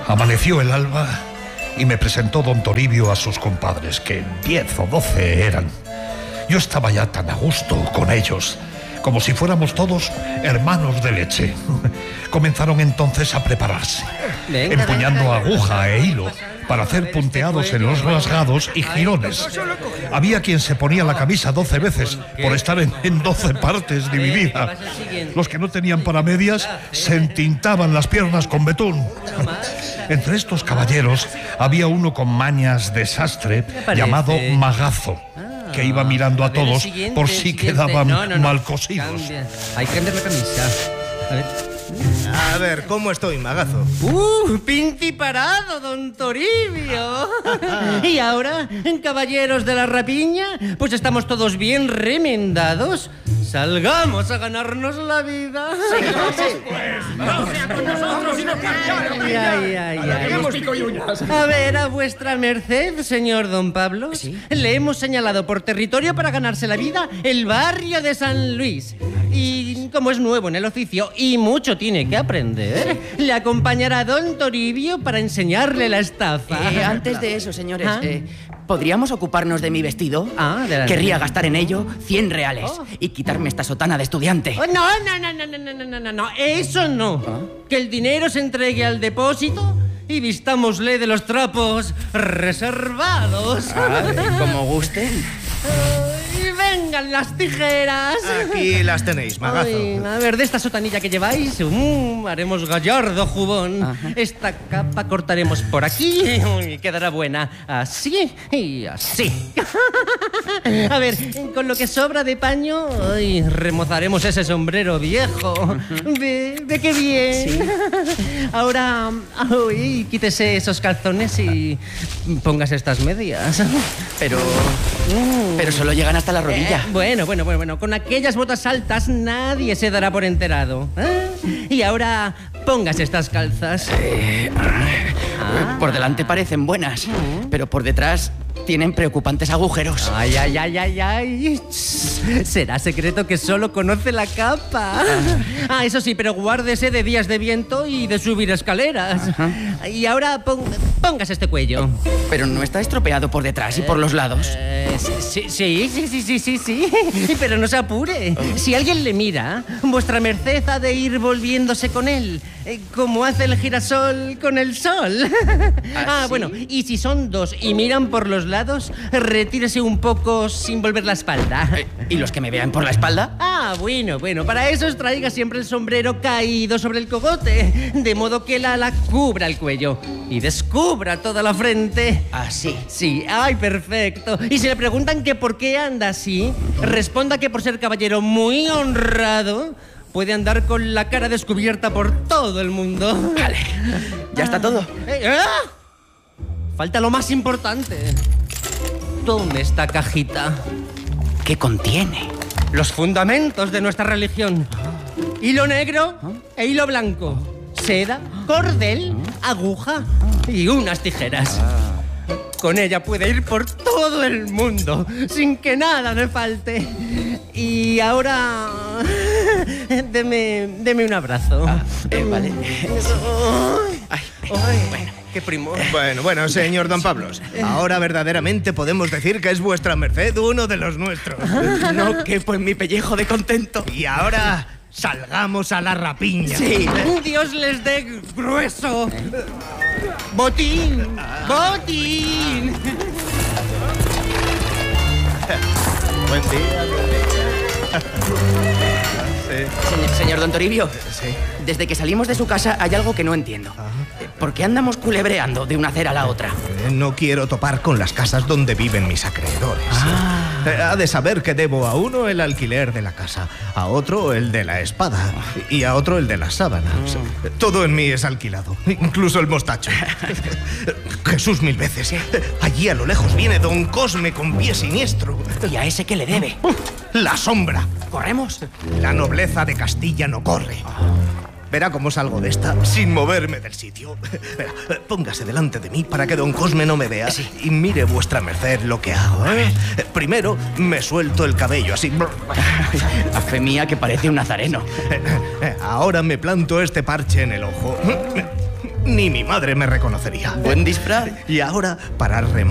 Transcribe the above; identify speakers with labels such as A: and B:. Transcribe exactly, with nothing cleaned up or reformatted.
A: Amaneció el alba y me presentó don Toribio a sus compadres, que diez o doce eran. Yo estaba ya tan a gusto con ellos, como si fuéramos todos hermanos de leche. Comenzaron entonces a prepararse, venga, empuñando venga, aguja venga, e hilo para hacer punteados en los rasgados y jirones. Había quien se ponía la camisa doce veces por estar en, en doce partes dividida. Los que no tenían para medias se entintaban las piernas con betún. Entre estos caballeros había uno con mañas de sastre llamado Magazo, que iba mirando a todos por si quedaban no, no, no. mal cosidos.
B: Hay que cambiar la camisa. A ver.
C: A ver, ¿cómo estoy, Magazo?
B: ¡Uh! ¡Pinti parado, don Toribio! Y ahora, en Caballeros de la Rapiña, pues estamos todos bien remendados. ¡Salgamos a ganarnos la vida!
D: ¡Sí, sí! Pues no sea con nosotros y nos cambiaron.
B: Ay, ay, ay, ay.
D: Pico y uñas.
B: A ver, a vuestra merced, señor don Pablo, ¿sí? Le hemos señalado por territorio para ganarse la vida el barrio de San Luis. Y como es nuevo en el oficio y mucho tiene que aprender, le acompañará don Toribio para enseñarle la estafa.
E: Eh, antes de eso, señores, ¿Ah? eh, ¿podríamos ocuparnos de mi vestido?
B: Ah, adelante.
E: Querría gastar en ello cien reales oh. y quitarme esta sotana de estudiante.
B: Oh, no, no, no, no, no, no, no, no, no, eso no. ¿Ah? Que el dinero se entregue al depósito y vistámosle de los trapos reservados.
E: Ah, como gusten.
B: Y vengan las tijeras.
C: Aquí las tenéis, Magazo.
B: Ay, a ver, de esta sotanilla que lleváis, um, haremos gallardo jubón. Ajá. Esta capa cortaremos por aquí y quedará buena. Así y así. A ver, con lo que sobra de paño, ay, remozaremos ese sombrero viejo. Ve, ve qué bien. Sí. Ahora, ay, quítese esos calzones y póngase estas medias.
E: Pero... Uh. Pero solo llegan hasta la rodilla.
B: Eh, bueno, bueno, bueno, bueno. Con aquellas botas altas nadie se dará por enterado. ¿Eh? Y ahora póngase estas calzas.
E: Eh, ah. Por delante parecen buenas, uh. pero por detrás tienen preocupantes agujeros.
B: Ay, ay, ay, ay, ay. Será secreto que solo conoce la capa. Ah, eso sí, pero guárdese de días de viento y de subir escaleras. Ajá. Y ahora pon, póngase este cuello.
E: Pero no está estropeado por detrás y por los lados.
B: Eh, sí, sí, sí, sí, sí, sí, sí. Pero no se apure. Si alguien le mira, vuestra merced ha de ir volviéndose con él, como hace el girasol con el sol. ¿Ah, ah bueno, y si son dos y miran por los lados, retírese un poco sin volver la espalda.
E: ¿Y los que me vean por la espalda?
B: Ah, bueno, bueno, para eso os traiga siempre el sombrero caído sobre el cogote, de modo que el ala cubra el cuello y descubra toda la frente.
E: ¿Así?
B: Sí, ay, perfecto. Y si le preguntan que por qué anda así, responda que por ser caballero muy honrado puede andar con la cara descubierta por todo el mundo.
E: Vale, ya está todo.
B: ¿Eh? ¿Eh? Falta lo más importante. ¿Dónde está cajita?
E: ¿Qué contiene?
B: Los fundamentos de nuestra religión. Hilo negro e hilo blanco. Seda, cordel, aguja y unas tijeras. Con ella puede ir por todo el mundo, sin que nada le falte. Y ahora... Deme, deme un abrazo.
E: Ah, eh, vale.
B: Ay, ay, bueno, qué primo.
C: Bueno, bueno, señor don Pablos. Ahora verdaderamente podemos decir que es vuestra merced uno de los nuestros.
E: No quepo en mi pellejo de contento.
C: Y ahora... salgamos a la rapiña.
B: Sí. Dios les dé grueso. Botín. Botín.
C: Buen día.
E: Sí. Señor, señor don Toribio.
C: Sí.
E: Desde que salimos de su casa hay algo que no entiendo. Ah. ¿Por qué andamos culebreando de una acera a la otra?
C: Eh, no quiero topar con las casas donde viven mis acreedores. Ah. Eh, ha de saber que debo a uno el alquiler de la casa, a otro el de la espada y a otro el de las sábanas. Mm. Todo en mí es alquilado, incluso el mostacho. Jesús mil veces. Allí a lo lejos viene don Cosme con pie siniestro.
E: ¿Y a ese qué le debe?
C: La sombra.
E: ¿Corremos?
C: La nobleza de Castilla no corre. Verá cómo salgo de esta sin moverme del sitio. Verá, póngase delante de mí para que don Cosme no me vea.
E: Sí.
C: Y mire vuestra merced lo que hago, ¿eh? Primero me suelto el cabello así.
E: A fe mía que parece un nazareno.
C: Ahora me planto este parche en el ojo. Ni ni mi madre me reconocería.
E: Buen disfraz.
C: Y ahora, para rematar